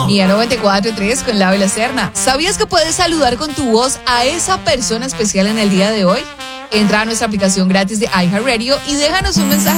Mía 94.3 con Laura Serna. ¿Sabías que puedes saludar con tu voz a esa persona especial en el día de hoy? Entra a nuestra aplicación gratis de iHeartRadio y déjanos un mensaje